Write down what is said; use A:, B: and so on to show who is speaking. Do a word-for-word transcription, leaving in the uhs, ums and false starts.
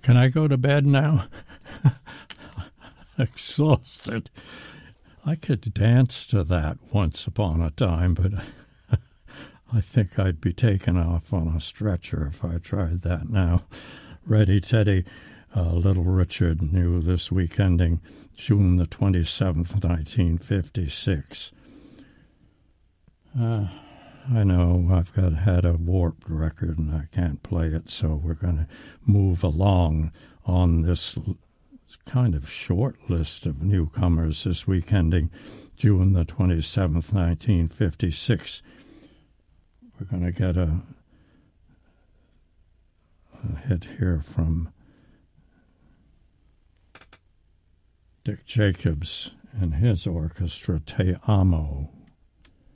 A: Can I go to bed now? Exhausted. I could dance to that once upon a time, but I think I'd be taken off on a stretcher if I tried that now. Ready, Teddy. Uh, Little Richard knew this week ending June the twenty-seventh, nineteen fifty-six. Uh, I know I've got had a warped record and I can't play it, so we're going to move along on this kind of short list of newcomers this week ending June the twenty-seventh, nineteen fifty-six. We're going to get a, a hit here from Dick Jacobs and his orchestra, Te Amo.